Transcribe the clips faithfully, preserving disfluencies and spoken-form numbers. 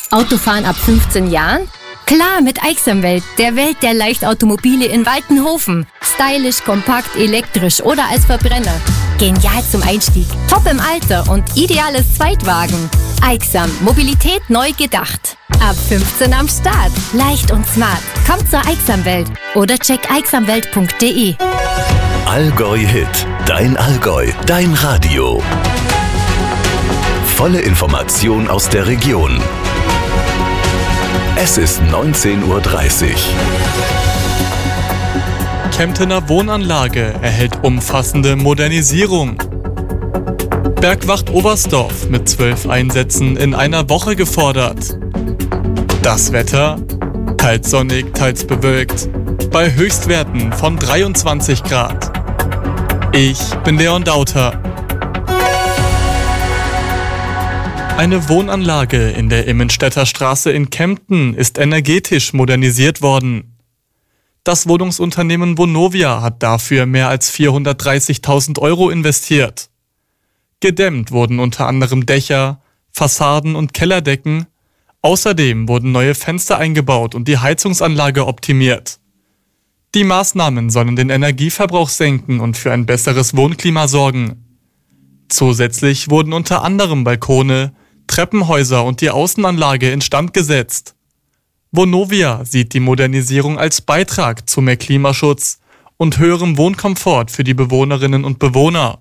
Autofahren ab fünfzehn Jahren? Klar, mit Aixamwelt, der Welt der Leichtautomobile in Waltenhofen. Stylisch, kompakt, elektrisch oder als Verbrenner. Genial zum Einstieg, top im Alter und ideales Zweitwagen. Aixam, Mobilität neu gedacht. Ab fünfzehn am Start. Leicht und smart. Kommt zur Aixamwelt oder check aixamwelt punkt de. Allgäu Hit. Dein Allgäu. Dein Radio. Volle Information aus der Region. Es ist neunzehn Uhr dreißig. Kemptener Wohnanlage erhält umfassende Modernisierung. Bergwacht Oberstdorf mit zwölf Einsätzen in einer Woche gefordert. Das Wetter? Teils sonnig, teils bewölkt. Bei Höchstwerten von dreiundzwanzig Grad. Ich bin Leon Dauter. Eine Wohnanlage in der Immenstädter Straße in Kempten ist energetisch modernisiert worden. Das Wohnungsunternehmen Vonovia hat dafür mehr als vierhundertdreißigtausend Euro investiert. Gedämmt wurden unter anderem Dächer, Fassaden und Kellerdecken. Außerdem wurden neue Fenster eingebaut und die Heizungsanlage optimiert. Die Maßnahmen sollen den Energieverbrauch senken und für ein besseres Wohnklima sorgen. Zusätzlich wurden unter anderem Balkone, Treppenhäuser und die Außenanlage instand gesetzt. Vonovia sieht die Modernisierung als Beitrag zu mehr Klimaschutz und höherem Wohnkomfort für die Bewohnerinnen und Bewohner.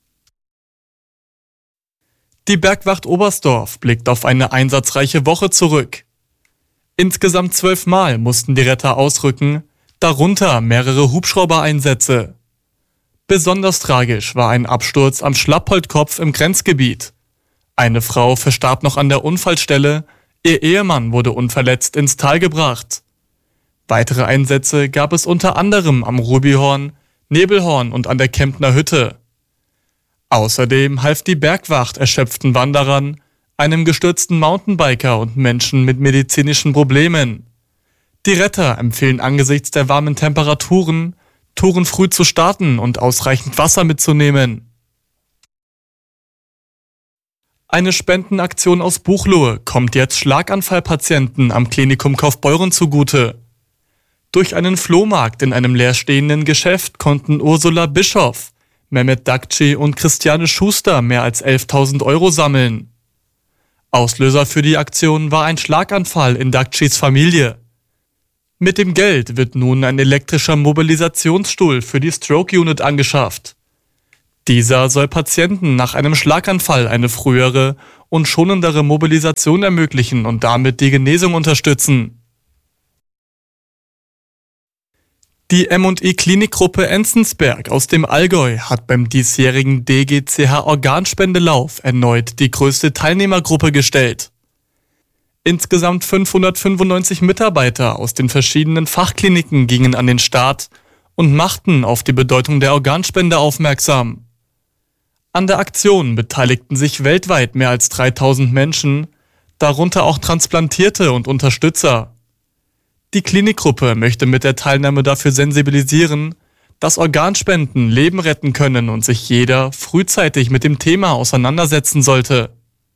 Die Bergwacht Oberstdorf blickt auf eine einsatzreiche Woche zurück. Insgesamt zwölfmal mussten die Retter ausrücken, darunter mehrere Hubschraubereinsätze. Besonders tragisch war ein Absturz am Schlappholtkopf im Grenzgebiet. Eine Frau verstarb noch an der Unfallstelle, ihr Ehemann wurde unverletzt ins Tal gebracht. Weitere Einsätze gab es unter anderem am Rubihorn, Nebelhorn und an der Kemptner Hütte. Außerdem half die Bergwacht erschöpften Wanderern, einem gestürzten Mountainbiker und Menschen mit medizinischen Problemen. Die Retter empfehlen angesichts der warmen Temperaturen, Touren früh zu starten und ausreichend Wasser mitzunehmen. Eine Spendenaktion aus Buchloe kommt jetzt Schlaganfallpatienten am Klinikum Kaufbeuren zugute. Durch einen Flohmarkt in einem leerstehenden Geschäft konnten Ursula Bischoff, Mehmet Dakci und Christiane Schuster mehr als elftausend Euro sammeln. Auslöser für die Aktion war ein Schlaganfall in Dakcis Familie. Mit dem Geld wird nun ein elektrischer Mobilisationsstuhl für die Stroke Unit angeschafft. Dieser soll Patienten nach einem Schlaganfall eine frühere und schonendere Mobilisation ermöglichen und damit die Genesung unterstützen. Die M und I Klinikgruppe Enzensberg aus dem Allgäu hat beim diesjährigen D G C H Organspendelauf erneut die größte Teilnehmergruppe gestellt. Insgesamt fünfhundertfünfundneunzig Mitarbeiter aus den verschiedenen Fachkliniken gingen an den Start und machten auf die Bedeutung der Organspende aufmerksam. An der Aktion beteiligten sich weltweit mehr als dreitausend Menschen, darunter auch Transplantierte und Unterstützer. Die Klinikgruppe möchte mit der Teilnahme dafür sensibilisieren, dass Organspenden Leben retten können und sich jeder frühzeitig mit dem Thema auseinandersetzen sollte.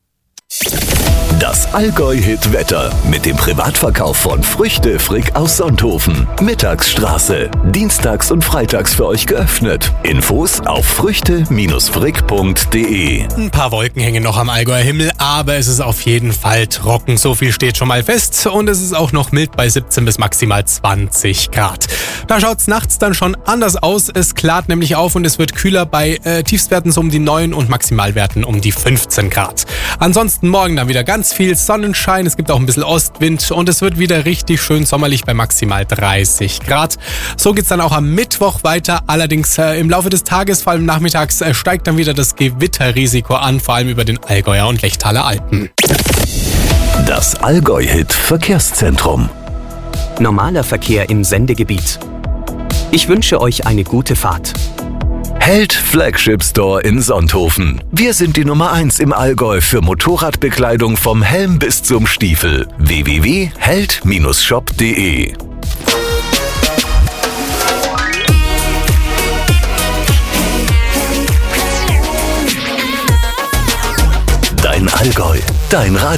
Das Allgäu-Hit-Wetter mit dem Privatverkauf von Früchte Frick aus Sonthofen. Mittagsstraße. Dienstags und freitags für euch geöffnet. Infos auf früchte frick punkt de. Ein paar Wolken hängen noch am Allgäuer Himmel, aber es ist auf jeden Fall trocken. So viel steht schon mal fest. Und es ist auch noch mild bei siebzehn bis maximal zwanzig Grad. Da schaut's nachts dann schon anders aus. Es klart nämlich auf und es wird kühler bei äh, Tiefstwerten so um die neun und Maximalwerten um die fünfzehn Grad. Ansonsten morgen dann wieder ganz viel Sonnenschein, es gibt auch ein bisschen Ostwind und es wird wieder richtig schön sommerlich bei maximal dreißig Grad. So geht's dann auch am Mittwoch weiter, allerdings äh, im Laufe des Tages, vor allem nachmittags, äh, steigt dann wieder das Gewitterrisiko an, vor allem über den Allgäuer und Lechtaler Alpen. Das Allgäu-Hit Verkehrszentrum. Normaler Verkehr im Sendegebiet. Ich wünsche euch eine gute Fahrt. Held Flagship Store in Sonthofen. Wir sind die Nummer eins im Allgäu für Motorradbekleidung vom Helm bis zum Stiefel. w w w punkt held shop punkt de. Dein Allgäu, dein Radio.